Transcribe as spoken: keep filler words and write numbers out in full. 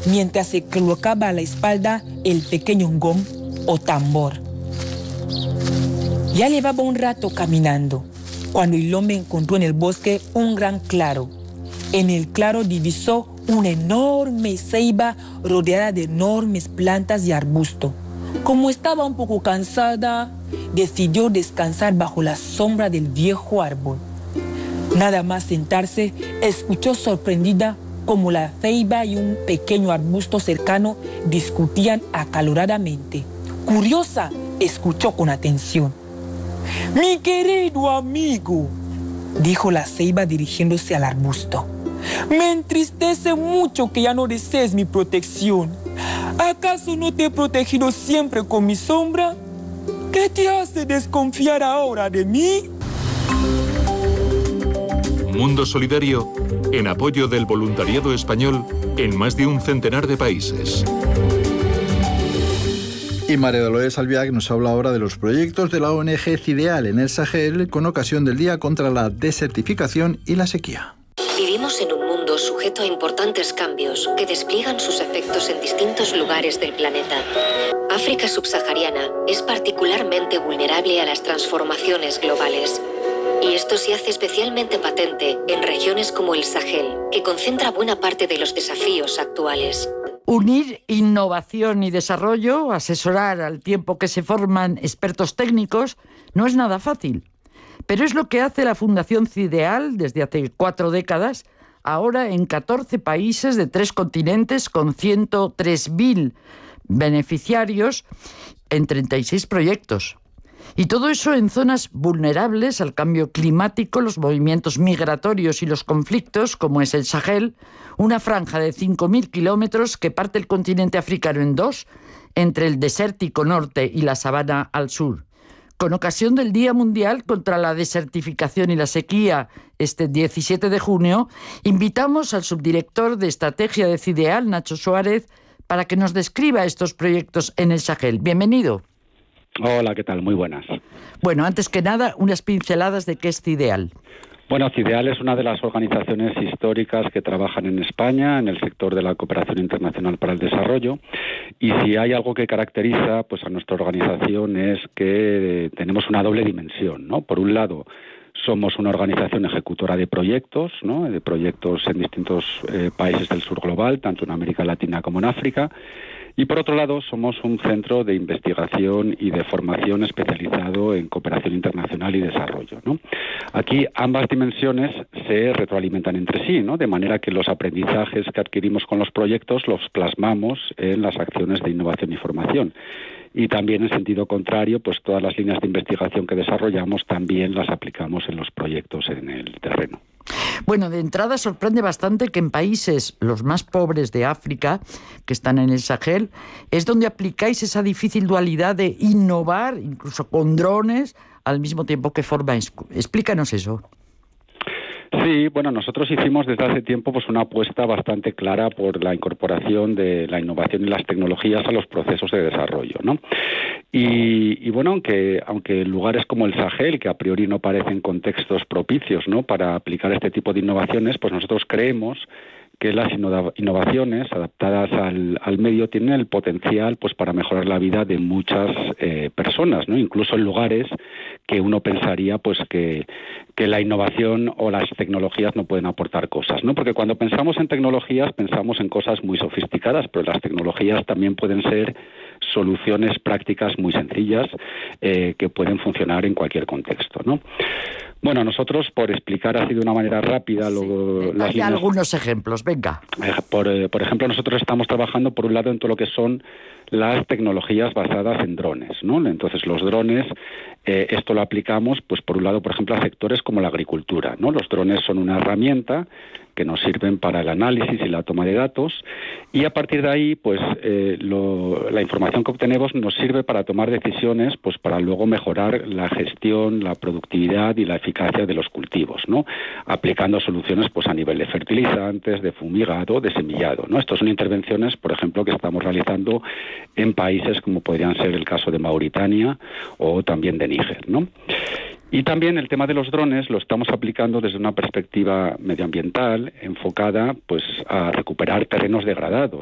mientras se colocaba a la espalda el pequeño gong o tambor. Ya llevaba un rato caminando, cuando el hombre encontró en el bosque un gran claro. En el claro divisó una enorme ceiba rodeada de enormes plantas y arbustos. Como estaba un poco cansada, decidió descansar bajo la sombra del viejo árbol. Nada más sentarse, escuchó sorprendida como la ceiba y un pequeño arbusto cercano discutían acaloradamente. Curiosa, escuchó con atención. «Mi querido amigo», dijo la ceiba dirigiéndose al arbusto, «me entristece mucho que ya no desees mi protección. ¿Acaso no te he protegido siempre con mi sombra? ¿Qué te hace desconfiar ahora de mí?» Mundo Solidario, en apoyo del voluntariado español en más de un centenar de países. Y María Dolores Albiac nos habla ahora de los proyectos de la O N G CIDEAL en el Sahel con ocasión del Día contra la Desertificación y la Sequía. Vivimos en un mundo sujeto a importantes cambios que despliegan sus efectos en distintos lugares del planeta. África subsahariana es particularmente vulnerable a las transformaciones globales. Y esto se hace especialmente patente en regiones como el Sahel, que concentra buena parte de los desafíos actuales. Unir innovación y desarrollo, asesorar al tiempo que se forman expertos técnicos, no es nada fácil. Pero es lo que hace la Fundación CIDEAL desde hace cuatro décadas, ahora en catorce países de tres continentes con ciento tres mil beneficiarios en treinta y seis proyectos. Y todo eso en zonas vulnerables al cambio climático, los movimientos migratorios y los conflictos, como es el Sahel, una franja de cinco mil kilómetros que parte el continente africano en dos, entre el desértico norte y la sabana al sur. Con ocasión del Día Mundial contra la Desertificación y la Sequía, este diecisiete de junio, invitamos al subdirector de Estrategia de CIDEAL, Nacho Suárez, para que nos describa estos proyectos en el Sahel. Bienvenido. Hola, ¿qué tal? Muy buenas. Bueno, antes que nada, unas pinceladas de qué es CIDEAL. Bueno, CIDEAL es una de las organizaciones históricas que trabajan en España en el sector de la cooperación internacional para el desarrollo, y si hay algo que caracteriza pues a nuestra organización es que tenemos una doble dimensión, ¿no? Por un lado, somos una organización ejecutora de proyectos, ¿no? De proyectos en distintos eh, países del sur global, tanto en América Latina como en África. Y por otro lado, somos un centro de investigación y de formación especializado en cooperación internacional y desarrollo, ¿no? Aquí ambas dimensiones se retroalimentan entre sí, ¿no? De manera que los aprendizajes que adquirimos con los proyectos los plasmamos en las acciones de innovación y formación. Y también en sentido contrario, pues todas las líneas de investigación que desarrollamos también las aplicamos en los proyectos en el terreno. Bueno, de entrada sorprende bastante que en países los más pobres de África, que están en el Sahel, es donde aplicáis esa difícil dualidad de innovar, incluso con drones, al mismo tiempo que formáis. Explícanos eso. Sí, bueno, nosotros hicimos desde hace tiempo pues una apuesta bastante clara por la incorporación de la innovación y las tecnologías a los procesos de desarrollo, ¿no? Y, y bueno, aunque aunque lugares como el Sahel, que a priori no parecen contextos propicios, ¿no?, para aplicar este tipo de innovaciones, pues nosotros creemos que las innovaciones adaptadas al, al medio tienen el potencial pues para mejorar la vida de muchas eh, personas, ¿no? Incluso en lugares que uno pensaría pues que, que la innovación o las tecnologías no pueden aportar cosas, ¿no? Porque cuando pensamos en tecnologías pensamos en cosas muy sofisticadas, pero las tecnologías también pueden ser soluciones prácticas muy sencillas eh, que pueden funcionar en cualquier contexto, ¿no? Bueno, nosotros, por explicar así de una manera rápida... Sí, lo, las hay líneas, algunos ejemplos, venga. Eh, por, eh, por ejemplo, nosotros estamos trabajando, por un lado, en todo lo que son las tecnologías basadas en drones, ¿no? Entonces, los drones, eh, esto lo aplicamos, pues por un lado, por ejemplo, a sectores como la agricultura, ¿no? Los drones son una herramienta que nos sirven para el análisis y la toma de datos, y a partir de ahí, pues eh, lo, la información que obtenemos nos sirve para tomar decisiones, pues para luego mejorar la gestión, la productividad y la eficacia de los cultivos, ¿no? Aplicando soluciones pues a nivel de fertilizantes, de fumigado, de semillado, ¿no? Estas son intervenciones, por ejemplo, que estamos realizando en países como podrían ser el caso de Mauritania o también de Níger, ¿no? Y también el tema de los drones lo estamos aplicando desde una perspectiva medioambiental enfocada pues a recuperar terrenos degradados.